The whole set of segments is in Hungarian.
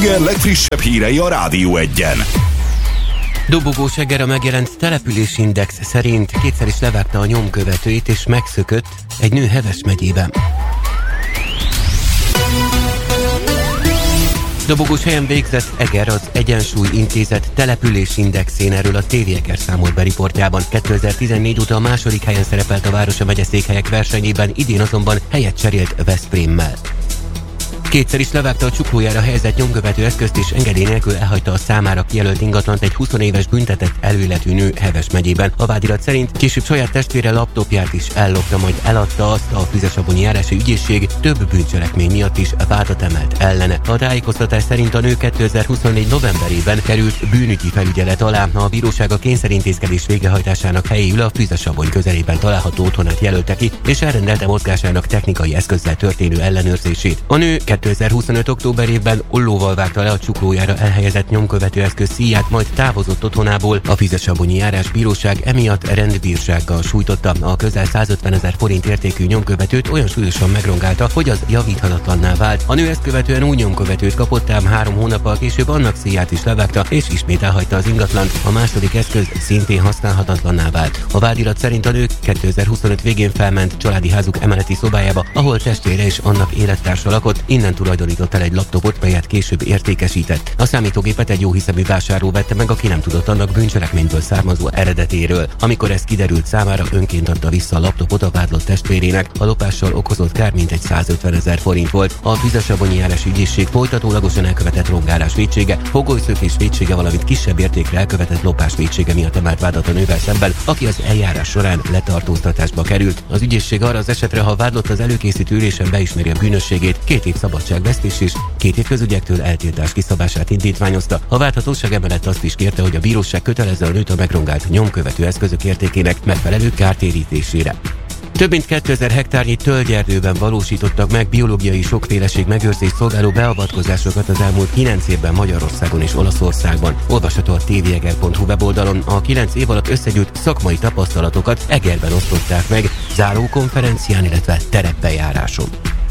Eger legfrissebb hírei a Rádió Egyen. Dobogós Eger a megjelent településindex szerint kétszer is levágta a nyomkövetőit és megszökött egy nő Heves megyében. Dobogós helyen végzett Eger az Egyensúly Intézet településindexén, erről a TV Eger számolt be riportjában. 2014 óta a második helyen szerepelt a város a megyeszékhelyek versenyében, idén azonban helyet cserélt Veszprémmel. Kétszer is levágta a csuklójára helyezett nyomkövető eszközt és engedély nélkül elhagyta a számára kijelölt ingatlant egy 20 éves büntetett előéletű nő Heves megyében. A vádirat szerint később saját testvére laptopját is ellopta, majd eladta azt. A Füzesabonyi járási ügyészség több bűncselekmény miatt is vádat emelt ellene. A tájékoztatás szerint a nő 2024 novemberében került bűnügyi felügyelet alá. A bíróság a kényszerintézkedés végrehajtásának helyéül a Füzesabony közelében található otthonát jelölte ki, és elrendelte mozgásának technikai eszközzel történő ellenőrzését. A nő 2025. októberében ollóval vágta le a csuklójára elhelyezett nyomkövető eszköz szíját, majd távozott otthonából. A Füzesabonyi járásbíróság emiatt rendbírsággal sújtotta. A közel 150 000 forint értékű nyomkövetőt olyan súlyosan megrongálta, hogy az javíthatatlanná vált. A nő ezt követően új nyomkövetőt kapott, ám 3 hónappal később annak szíját is levágta, és ismét elhagyta az ingatlant. A második eszköz szintén használhatatlanná vált. A vádirat szerint a nő 2025 végén felment családi házuk emeleti szobájába, ahol testvére és annak élettársa lakott. Innen tulajdonított el egy laptopot, melyet később értékesített. A számítógépet egy jóhiszemű vásárló vette meg, aki nem tudott annak bűncselekményből származó eredetéről. Amikor ez kiderült, számára önként adta vissza a laptopot a vádlott testvérének. A lopással okozott kár mintegy 150 000 forint volt. A Füzesabonyi járási ügyészség folytatólagosan elkövetett rongálás vétsége, fogolyszökés vétsége, valamint kisebb értékre elkövetett lopás vétsége miatt emelt vádat a nővel szemben, aki az eljárás során letartóztatásba került. Az ügyészség arra az esetre, ha a vádlott az előkészítő ülésen beismeri a bűnösségét, 2 év szabadságvesztés és 2 év közügyektől eltiltás kiszabását indítványozta. A vádhatóság emellett azt is kérte, hogy a bíróság kötelezze a nőt a megrongált nyomkövető eszközök értékének megfelelő kártérítésére. Több mint 2000 hektárnyi tölgyerdőben valósítottak meg biológiai sokféleség megőrzést szolgáló beavatkozásokat az elmúlt 9 évben Magyarországon és Olaszországban. Olvasható a tveger.hu weboldalon. A 9 év alatt összegyűjt szakmai tapasztalatokat Egerben osztották meg, zárókonferencián, illetve terepbejáráson.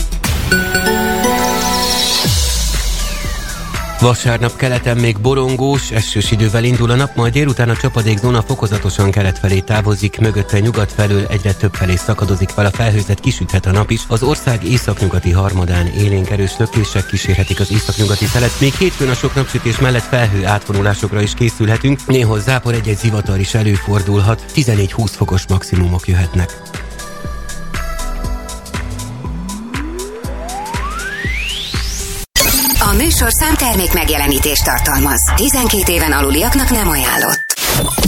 Vasárnap keleten még borongós, esős idővel indul a nap, majd délután a csapadékzóna fokozatosan kelet felé távozik, mögötte nyugat felől egyre több felé szakadozik fel a felhőzet, kisüthet a nap is. Az ország északnyugati harmadán élénk erős lökések kísérhetik az északnyugati szelet, még hétfőn a sok napsütés mellett felhő átvonulásokra is készülhetünk, néhol zápor, egy-egy zivatar is előfordulhat, 14-20 fokos maximumok jöhetnek. A műsorszám termék megjelenítést tartalmaz. 12 éven aluliaknak nem ajánlott.